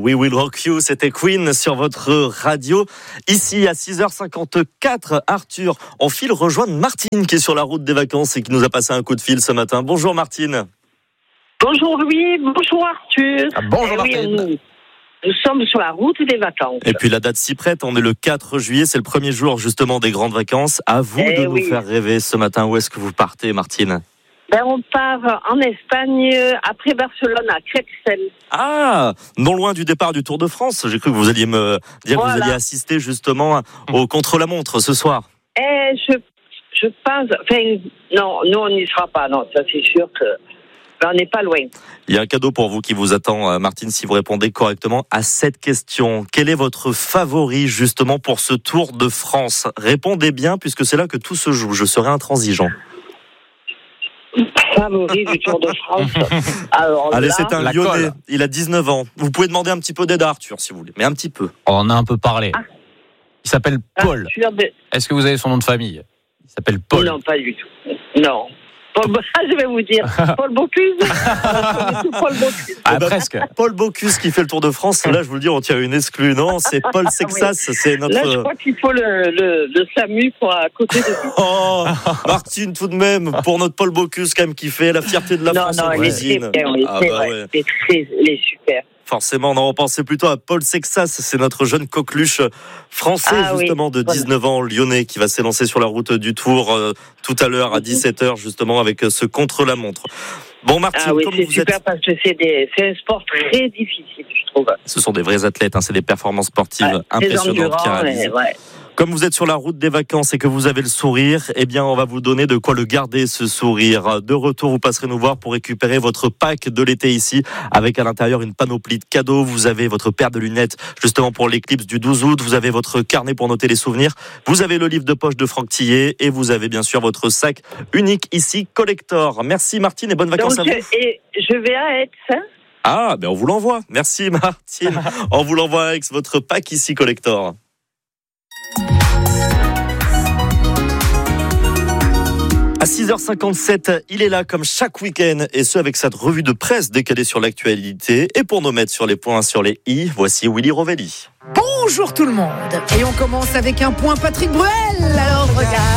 We Will Rock You, c'était Queen sur votre radio. Ici, à 6h54, Arthur, on file rejoindre Martine qui est sur la route des vacances et qui nous a passé un coup de fil ce matin. Bonjour Martine. Bonjour Louis, bonjour Arthur. Bonjour Martine. Nous sommes sur la route des vacances. Et puis la date s'y prête, on est le 4 juillet, c'est le premier jour justement des grandes vacances. À vous de nous faire rêver ce matin. Où est-ce que vous partez Martine ? On part en Espagne, après Barcelone, à Crexel. Ah, non loin du départ du Tour de France. J'ai cru que vous alliez me dire que vous alliez assister justement au contre-la-montre ce soir. Je pense... Enfin, non, nous on n'y sera pas, non, ça c'est sûr que... On n'est pas loin. Il y a un cadeau pour vous qui vous attend, Martine, si vous répondez correctement à cette question. Quel est votre favori justement pour ce Tour de France ? Répondez bien puisque c'est là que tout se joue. Je serai intransigeant. Favori du Tour de France. Alors, allez, c'est un Lyonnais. Il a 19 ans. Vous pouvez demander un petit peu d'aide à Arthur, si vous voulez. Mais un petit peu. On en a un peu parlé. Il s'appelle Paul. Est-ce que vous avez son nom de famille ? Il s'appelle Paul. Non, pas du tout. Non. Je vais vous dire. Paul Bocuse. Paul Bocuse. Presque. Paul Bocuse qui fait le Tour de France. Là, je vous le dis, on tient une exclue. Non, c'est Paul Sexas. Oui. C'est notre... Là, je crois qu'il faut le SAMU pour à côté de lui. Oh, Martine, tout de même, pour notre Paul Bocuse, quand même, qui fait la fierté de la France en cuisine. Il est super. Forcément, on pensait plutôt à Paul Sexas, c'est notre jeune coqueluche français justement de 19 ans, lyonnais, qui va s'élancer sur la route du Tour tout à l'heure à 17h justement avec ce contre-la-montre. Bon Martine, comme c'est super parce que c'est un sport très difficile, je trouve. Ce sont des vrais athlètes, c'est des performances sportives impressionnantes qui réalisent. Comme vous êtes sur la route des vacances et que vous avez le sourire, eh bien, on va vous donner de quoi le garder, ce sourire. De retour, vous passerez nous voir pour récupérer votre pack de l'été ici, avec à l'intérieur une panoplie de cadeaux. Vous avez votre paire de lunettes, justement pour l'éclipse du 12 août. Vous avez votre carnet pour noter les souvenirs. Vous avez le livre de poche de Franck Tillet. Et vous avez bien sûr votre sac unique ici, collector. Merci Martine et bonnes vacances à vous. Et je vais à Aix. On vous l'envoie. Merci Martine. On vous l'envoie avec votre pack ici, collector. À 6h57, il est là comme chaque week-end et ce avec cette revue de presse décalée sur l'actualité. Et pour nous mettre sur les points sur les i, voici Willy Rovelli. Bonjour tout le monde. Et on commence avec un point Patrick Bruel. Alors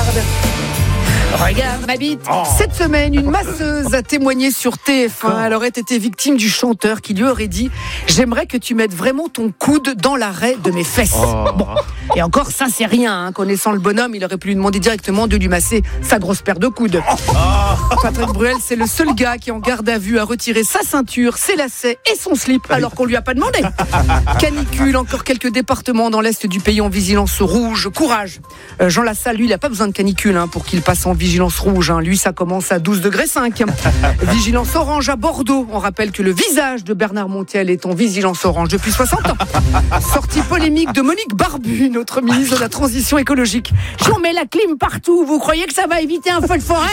regarde ma bite. Cette semaine, une masseuse a témoigné sur TF1. Elle aurait été victime du chanteur qui lui aurait dit « J'aimerais que tu mettes vraiment ton coude dans l'arrêt de mes fesses. » Bon. Et encore, ça c'est rien. Connaissant le bonhomme, il aurait pu lui demander directement de lui masser sa grosse paire de coudes. Patrick Bruel, c'est le seul gars qui en garde à vue a retiré sa ceinture, ses lacets et son slip alors qu'on lui a pas demandé. Canicule, encore quelques départements dans l'est du pays en vigilance rouge. Courage. Jean Lassalle, lui, il a pas besoin de canicule pour qu'il passe en vigilance rouge. Lui, ça commence à 12,5 degrés. Vigilance orange à Bordeaux. On rappelle que le visage de Bernard Montiel est en vigilance orange depuis 60 ans. Sortie polémique de Monique Barbu, notre ministre de la Transition écologique. Si on met la clim partout, vous croyez que ça va éviter un feu de forêt ?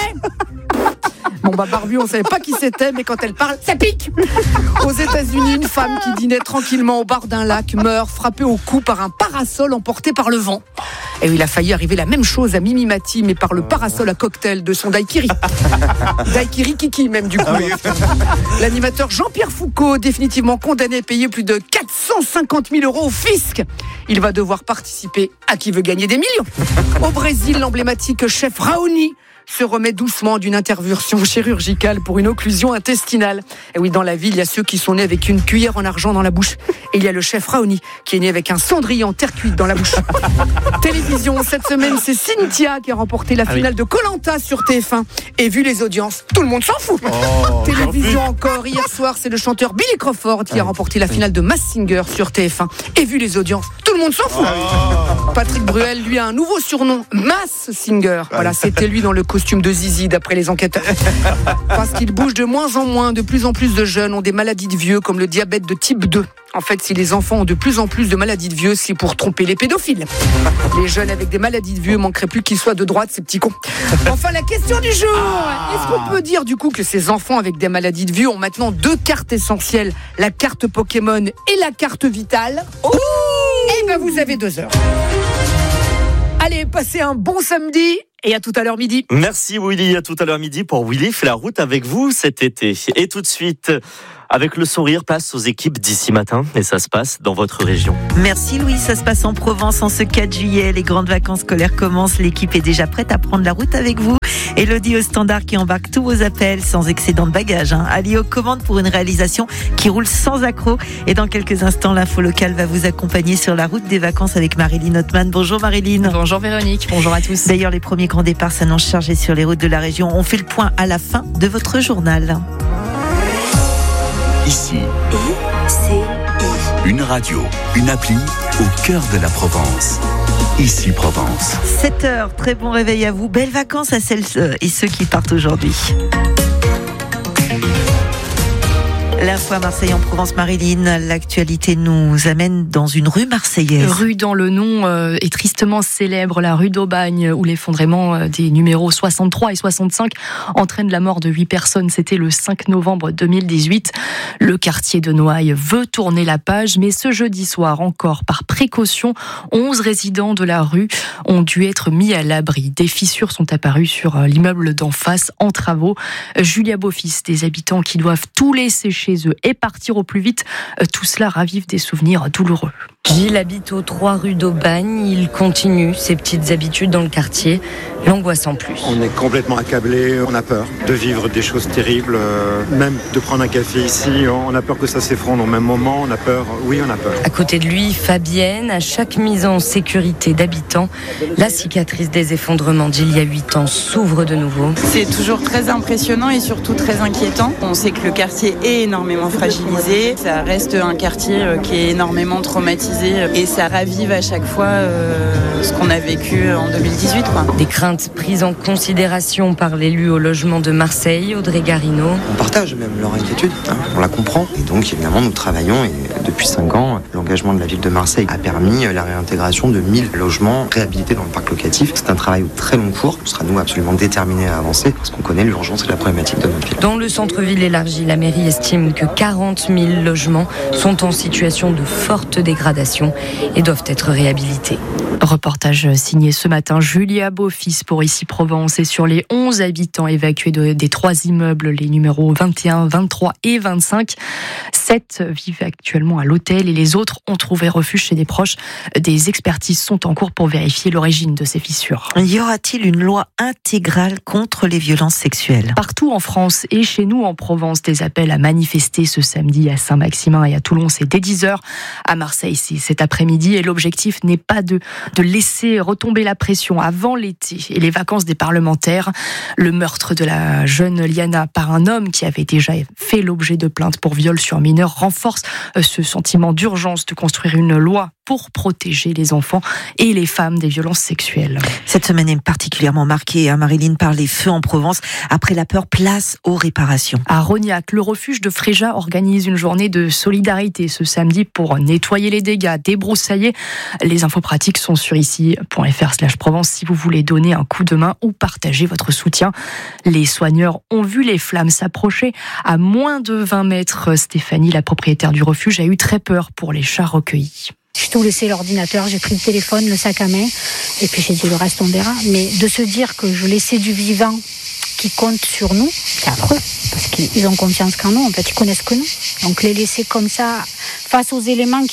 Barbu, on savait pas qui c'était, mais quand elle parle, ça pique. Aux États-Unis, une femme qui dînait tranquillement au bar d'un lac meurt frappée au cou par un parasol emporté par le vent. Et il a failli arriver la même chose à Mimi Mati, mais par le parasol à cocktail de son daiquiri. Daiquiri Kiki même du coup. L'animateur Jean-Pierre Foucault, définitivement condamné à payer plus de 450 000 € au fisc. Il va devoir participer à Qui veut gagner des millions. Au Brésil, l'emblématique chef Raoni se remet doucement d'une intervention chirurgicale pour une occlusion intestinale. Et oui, dans la ville, il y a ceux qui sont nés avec une cuillère en argent dans la bouche. Et il y a le chef Raoni qui est né avec un cendrier en terre cuite dans la bouche. Télévision, cette semaine, c'est Cynthia qui a remporté la finale de Koh-Lanta sur TF1. Et vu les audiences, tout le monde s'en fout. Télévision encore, hier soir, c'est le chanteur Billy Crawford qui a remporté la finale de Masked Singer sur TF1. Et vu les audiences, tout le monde s'en fout. Patrick Bruel, lui, a un nouveau surnom, Masked Singer. Voilà, c'était lui dans le costume de Zizi, d'après les enquêteurs. Parce qu'il bouge de moins en moins, de plus en plus de jeunes ont des maladies de vieux, comme le diabète de type 2. En fait, si les enfants ont de plus en plus de maladies de vieux, c'est pour tromper les pédophiles. Les jeunes avec des maladies de vieux manqueraient plus qu'ils soient de droite, ces petits cons. Enfin, la question du jour. Est-ce qu'on peut dire du coup que ces enfants avec des maladies de vieux ont maintenant 2 cartes essentielles, la carte Pokémon et la carte Vitale? Eh ben, vous avez 2 heures. Allez, passez un bon samedi. Et à tout à l'heure midi. Merci Willy, à tout à l'heure midi pour Willy fait la route avec vous cet été. Et tout de suite, Avec le sourire, place aux équipes d'ici matin et ça se passe dans votre région. Merci Louis, ça se passe en Provence en ce 4 juillet. Les grandes vacances scolaires commencent, l'équipe est déjà prête à prendre la route avec vous. Élodie au standard qui embarque tous vos appels sans excédent de bagages. Ali aux commandes pour une réalisation qui roule sans accroc. Et dans quelques instants, l'info locale va vous accompagner sur la route des vacances avec Marilyn Hotman. Bonjour Marilyn. Bonjour Véronique, bonjour à tous. D'ailleurs, les premiers grands départs s'annoncent chargés sur les routes de la région. On fait le point à la fin de votre journal. Ici, une radio, une appli au cœur de la Provence. Ici Provence. 7h, très bon réveil à vous. Belles vacances à celles et ceux qui partent aujourd'hui. L'info à Marseille en Provence, Marilyn. L'actualité nous amène dans une rue marseillaise. Rue dont le nom est tristement célèbre, la rue d'Aubagne, où l'effondrement des numéros 63 et 65 entraîne la mort de 8 personnes. C'était le 5 novembre 2018. Le quartier de Noailles veut tourner la page, mais ce jeudi soir, encore par précaution, 11 résidents de la rue ont dû être mis à l'abri. Des fissures sont apparues sur l'immeuble d'en face en travaux. Julia Beaufils, des habitants qui doivent tout laisser chez eux et partir au plus vite. Tout cela ravive des souvenirs douloureux. Gilles habite aux 3 rue d'Aubagne. Il continue ses petites habitudes dans le quartier. L'angoisse en plus. On est complètement accablé, on a peur de vivre des choses terribles. Même de prendre un café ici, on a peur que ça s'effondre au même moment. On a peur, oui, on a peur. À côté de lui, Fabienne, à chaque mise en sécurité d'habitants, la cicatrice des effondrements d'il y a 8 ans s'ouvre de nouveau. C'est toujours très impressionnant et surtout très inquiétant. On sait que le quartier est énormément fragilisé. Ça reste un quartier qui est énormément traumatisé. Et ça ravive à chaque fois ce qu'on a vécu en 2018. Des craintes prises en considération par l'élu au logement de Marseille, Audrey Garino. On partage même leur inquiétude, on la comprend. Et donc évidemment nous travaillons et depuis 5 ans, l'engagement de la ville de Marseille a permis la réintégration de 1000 logements réhabilités dans le parc locatif. C'est un travail au très long cours. On sera nous absolument déterminés à avancer parce qu'on connaît l'urgence et la problématique de notre ville. Dans le centre-ville élargi, la mairie estime que 40 000 logements sont en situation de forte dégradation et doivent être réhabilités. Reportage signé ce matin Julia Beaufils pour Ici Provence et sur les 11 habitants évacués des 3 immeubles, les numéros 21, 23 et 25. 7 vivent actuellement à l'hôtel et les autres ont trouvé refuge chez des proches. Des expertises sont en cours pour vérifier l'origine de ces fissures. Y aura-t-il une loi intégrale contre les violences sexuelles ? Partout en France et chez nous en Provence, des appels à manifester ce samedi à Saint-Maximin et à Toulon, c'est dès 10h. À Marseille, c'est cet après-midi et l'objectif n'est pas de laisser retomber la pression avant l'été et les vacances des parlementaires. Le meurtre de la jeune Liana par un homme qui avait déjà fait l'objet de plaintes pour viol sur mineur renforce ce sentiment d'urgence de construire une loi pour protéger les enfants et les femmes des violences sexuelles. Cette semaine est particulièrement marquée, Marilyn, par les feux en Provence. Après la peur, place aux réparations. À Rognac, le refuge de Fréja organise une journée de solidarité ce samedi pour nettoyer les dégâts, débroussailler. Les infos pratiques sont sur ici.fr/Provence si vous voulez donner un coup de main ou partager votre soutien. Les soigneurs ont vu les flammes s'approcher à moins de 20 mètres. Stéphanie, la propriétaire du refuge, a eu très peur pour les chats recueillis. J'ai tout laissé, l'ordinateur, j'ai pris le téléphone, le sac à main, et puis j'ai dit le reste on verra. Mais de se dire que je laissais du vivant qui compte sur nous, c'est affreux, parce qu'ils ont confiance qu'en nous, en fait, ils connaissent que nous. Donc les laisser comme ça, face aux éléments